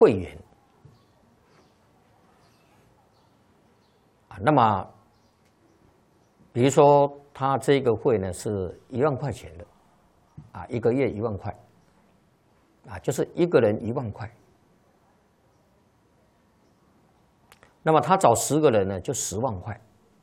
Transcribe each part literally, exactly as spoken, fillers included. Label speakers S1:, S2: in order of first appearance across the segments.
S1: 会员啊，那么比如说他这个会呢是一万块钱的啊，一个月一万块啊，就是一个人一万块。那么他找十个人呢，就十万块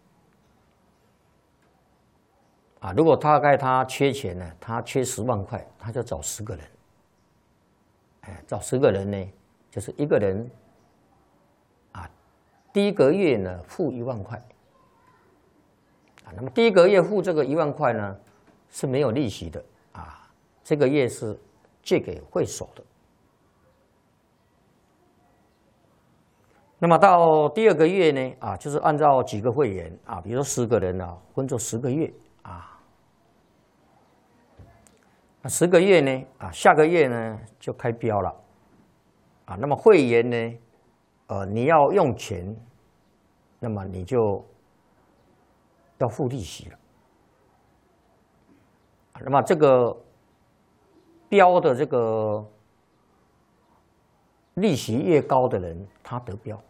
S1: 啊。如果大概他缺钱呢，他缺十万块，他就找十个人。哎，找十个人呢，就是一个人啊，第一个月呢付一万块啊。那么第一个月付这个一万块呢是没有利息的啊，这个月是借给会所的。那么到第二个月呢，啊，就是按照几个会员啊，比如说十个人啊，分作十个月啊，那十个月呢，啊，下个月呢就开标了，啊，那么会员呢，呃，你要用钱，那么你就要付利息了，啊，那么这个标的这个利息越高的人，他得标。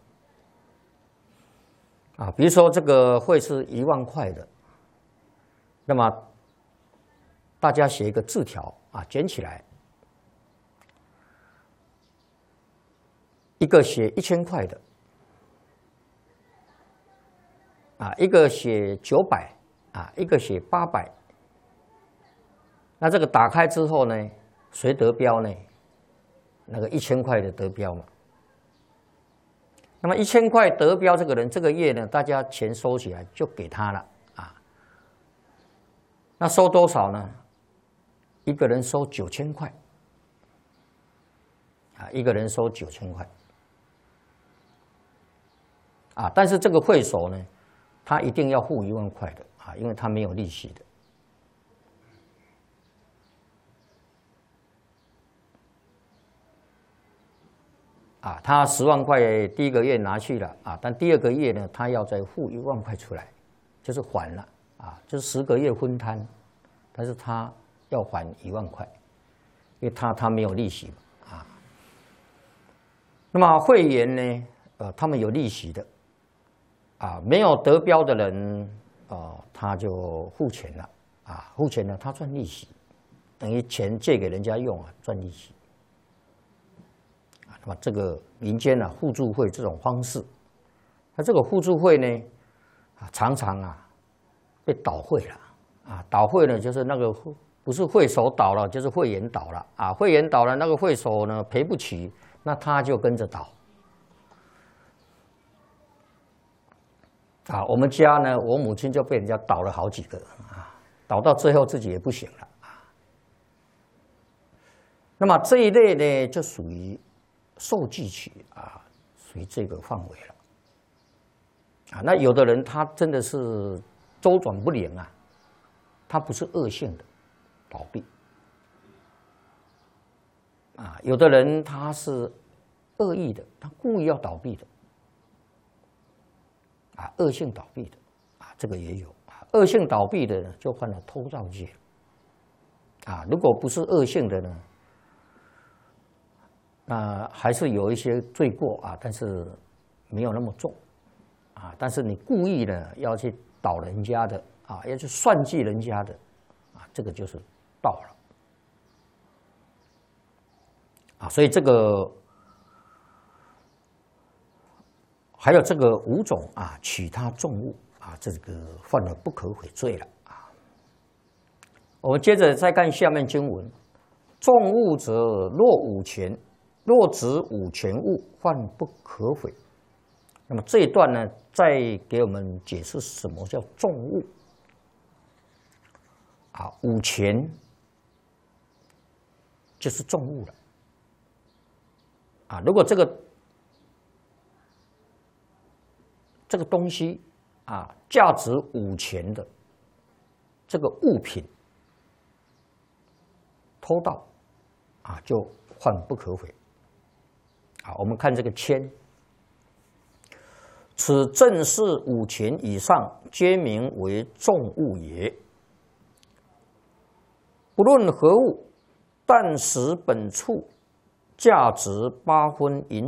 S1: 啊，比如说这个会是一万块的，那么大家写一个字条啊，卷起来，一个写一千块的，啊，一个写九百，啊，一个写八百。那这个打开之后呢，谁得标呢？那个一千块的得标嘛。那么一千块得标这个人，这个月呢，大家钱收起来就给他了啊。那收多少呢？一个人收九千块，啊，一个人收九千块，啊，但是这个会所呢，他一定要付一万块的啊，因为他没有利息的。啊，他十万块第一个月拿去了啊，但第二个月呢，他要再付一万块出来，就是还了啊，就是十个月分摊，但是他要还一万块，因为他他没有利息嘛啊。那么会员呢，呃，他们有利息的啊，没有得标的人，呃，他就付钱了啊，付钱了他赚利息，等于钱借给人家用啊，赚利息。那么这个民间啊互助会这种方式，那这个互助会呢，啊常常啊被倒会了啊，倒会呢就是那个不是会所倒了，就是会员倒了啊，会员倒了，那个会所呢赔不起，那他就跟着倒。啊，我们家呢，我母亲就被人家倒了好几个啊，倒到最后自己也不行了啊。那么这一类呢，就属于受寄取啊，属于这个范围了啊。那有的人他真的是周转不灵啊，他不是恶性的倒闭啊，有的人他是恶意的，他故意要倒闭的啊，恶性倒闭的啊，这个也有啊。恶性倒闭的呢，就犯了偷盗戒啊。如果不是恶性的呢？那还是有一些罪过啊，但是没有那么重啊。但是你故意呢要去倒人家的啊，要去算计人家的啊，这个就是盗了啊。所以这个还有这个五种啊，取他重物啊，这个犯了不可悔罪了啊。我们接着再看下面经文：重物者，若五钱。若指五钱物，犯不可悔。那么这一段呢，再给我们解释什么叫重物啊？五钱就是重物了啊。如果这个这个东西啊，价值五钱的这个物品偷盗啊，就犯不可悔。好，我们看这个铅，此正是五钱以上，皆名为重物也。不论何物，但使本处价值八分银